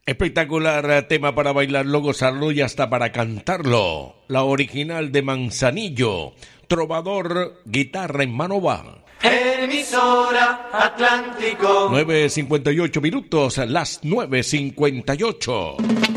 Espectacular tema para bailarlo, gozarlo y hasta para cantarlo. La original de Manzanillo, Trovador, guitarra en mano va. Emisora Atlántico. 9:58 minutos, las 9:58.